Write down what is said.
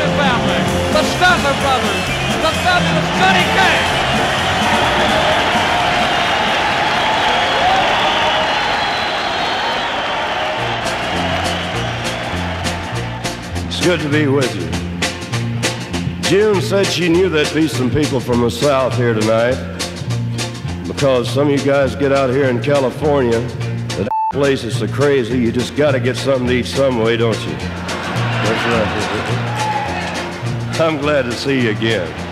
family, the Statler brothers, the fabulous Johnny Cash. It's good to be with you. June said she knew there'd be some people from the South here tonight because some of you guys get out here in California. The place is so crazy, you just got to get something to eat some way, don't you? That's right. I'm glad to see you again.